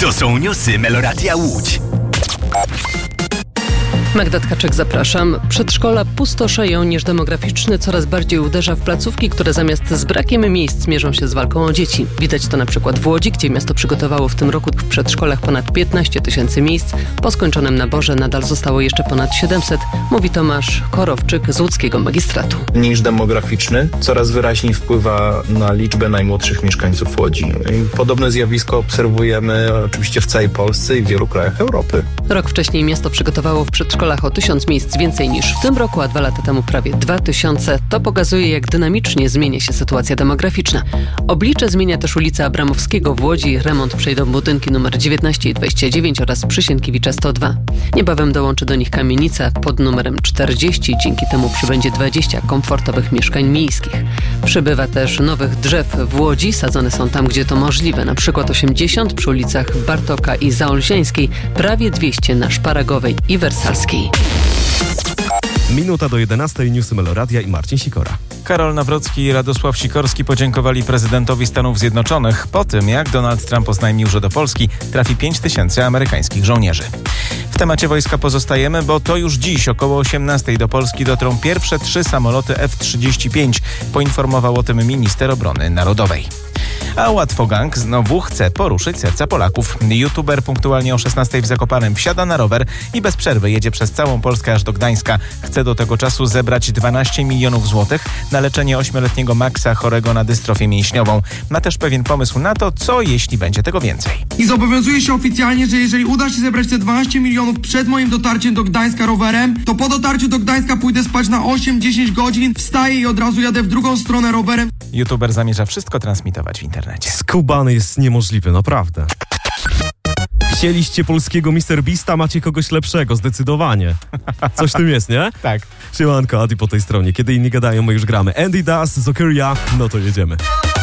To są newsy Meloradia Łódź. Magda Tkaczyk, zapraszam. Przedszkola pustoszeją, niż demograficzny coraz bardziej uderza w placówki, które zamiast z brakiem miejsc mierzą się z walką o dzieci. Widać to na przykład w Łodzi, gdzie miasto przygotowało w tym roku w przedszkolach ponad 15 000 miejsc. Po skończonym naborze nadal zostało jeszcze ponad 700, mówi Tomasz Korowczyk z łódzkiego magistratu. Niż demograficzny coraz wyraźniej wpływa na liczbę najmłodszych mieszkańców Łodzi. I podobne zjawisko obserwujemy oczywiście w całej Polsce i w wielu krajach Europy. Rok wcześniej miasto przygotowało w przedszkolach o 1000 miejsc więcej niż w tym roku, a 2 lata temu prawie 2000. To pokazuje, jak dynamicznie zmienia się sytuacja demograficzna. Oblicze zmienia też ulica Abramowskiego w Łodzi. Remont przejdą budynki nr 19 i 29 oraz przy Sienkiewicza 102. Niebawem dołączy do nich kamienica pod numerem 40. Dzięki temu przybędzie 20 komfortowych mieszkań miejskich. Przybywa też nowych drzew w Łodzi. Sadzone są tam, gdzie to możliwe. Na przykład 80 przy ulicach Bartoka i Zaolziańskiej, prawie 200 na Szparagowej i Wersalskiej. Minuta do 11. Newsy Meloradia i Marcin Sikora. Karol Nawrocki i Radosław Sikorski podziękowali prezydentowi Stanów Zjednoczonych po tym, jak Donald Trump oznajmił, że do Polski trafi 5000 amerykańskich żołnierzy. W temacie wojska pozostajemy, bo to już dziś około 18 do Polski dotrą pierwsze 3 samoloty F-35, poinformował o tym minister obrony narodowej. A łatwogang znowu chce poruszyć serca Polaków. YouTuber punktualnie o 16 w Zakopanem wsiada na rower i bez przerwy jedzie przez całą Polskę aż do Gdańska. Chce do tego czasu zebrać 12 milionów złotych na leczenie 8-letniego Maxa chorego na dystrofię mięśniową. Ma też pewien pomysł na to, co jeśli będzie tego więcej. I zobowiązuję się oficjalnie, że jeżeli uda się zebrać te 12 milionów przed moim dotarciem do Gdańska rowerem, to po dotarciu do Gdańska pójdę spać na 8-10 godzin, wstaję i od razu jadę w drugą stronę rowerem. YouTuber zamierza wszystko transmitować w internecie. Skubany jest niemożliwy, naprawdę. Chcieliście polskiego Mr. Beasta, macie kogoś lepszego, zdecydowanie. Coś w tym jest, nie? Tak. Siemanko, Adi po tej stronie. Kiedy inni gadają, my już gramy. Andy Das, Zokyria, no to jedziemy.